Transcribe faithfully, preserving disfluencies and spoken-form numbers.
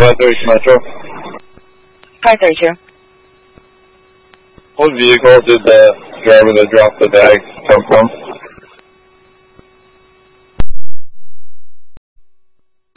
five thirty-two Metro. five thirty-two. What vehicle did the driver that dropped the bag come from?